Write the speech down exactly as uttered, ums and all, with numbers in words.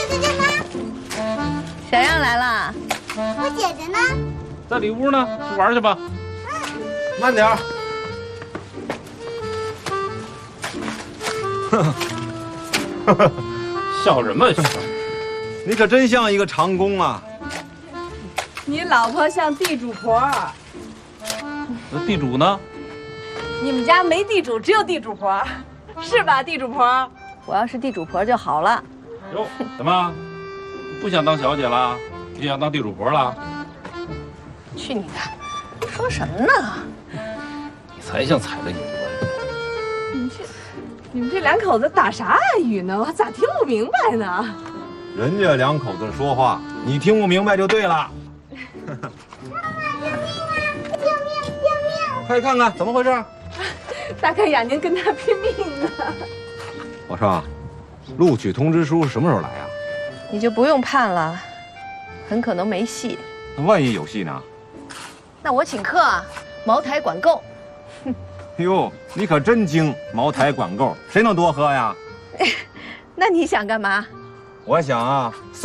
姐姐呢？ 小样来了。 我姐姐呢？ 在里屋呢，去玩去吧。 慢点儿。 呵呵，笑什么笑？ 你可真像一个长工啊！ 你老婆像地主婆。 那地主呢？ 你们家没地主，只有地主婆，是吧，地主婆？ 我要是地主婆就好了。 哟，怎么不想当小姐了？你想当地主婆了？ 去你的！说什么呢？ 你才像踩着你的。 你们这，你们这两口子打啥暗语呢？我咋听不明白呢？ 人家两口子说话，你听不明白就对了。快看看怎么回事！ 大开眼睛跟他拼命呢。 我说，录取通知书什么时候来呀？ 你就不用盼了，很可能没戏。 那万一有戏呢？ 那我请客啊，茅台管够。 哟，你可真精，茅台管够，谁能多喝呀？ 那你想干嘛？ 我想啊。